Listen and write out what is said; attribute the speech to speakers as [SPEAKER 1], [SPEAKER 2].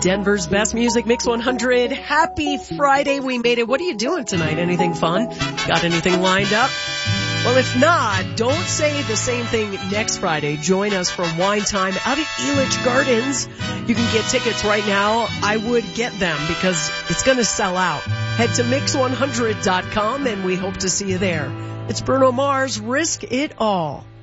[SPEAKER 1] Denver's best music, Mix 100. Happy Friday. We made it. What are you doing tonight? Anything fun? Got anything lined up? Well, if not, don't say the same thing next Friday. Join us for Wine Time out at Elitch Gardens. You can get tickets right now. I would get them because it's going to sell out. Head to mix100.com and we hope to see you there. It's Bruno Mars, Risk It All.